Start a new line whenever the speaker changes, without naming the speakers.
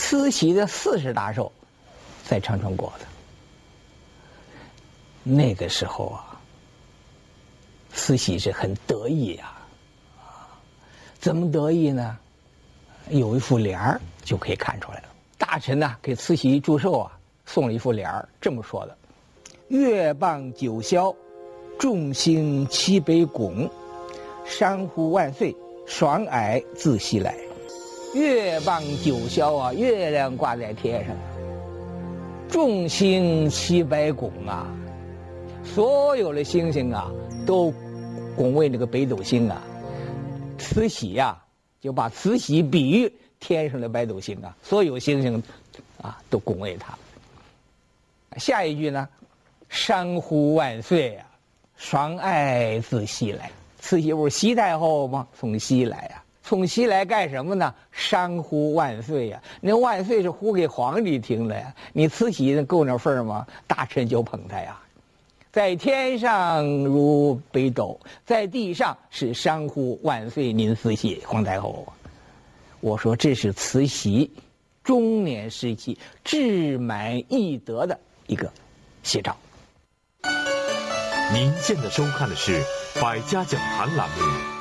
慈禧的40大寿在长春过的。那个时候啊，慈禧是很得意呀，怎么得意呢？有一副联儿就可以看出来了。大臣呢给慈禧祝寿啊，送了一副联儿，这么说的：月傍九霄，众星齐北拱，山呼万岁，爽霭自西来。月傍九霄啊，月亮挂在天上，众星齐北拱啊，所有的星星啊都拱卫那个北斗星啊。慈禧呀，就把慈禧比喻天上的北斗星啊，所有星星啊都拱卫他。下一句呢，山呼万岁啊，爽霭自西来。慈禧不是西太后吗？从西来啊，从西来干什么呢？山呼万岁呀！那万岁是呼给皇帝听的呀，你慈禧够那份儿吗？大臣就捧他呀。在天上如北斗，在地上是山呼万岁，您慈禧皇太后啊！我说这是慈禧中年时期志满意得的一个写照。
您现在收看的是《百家讲坛》栏目。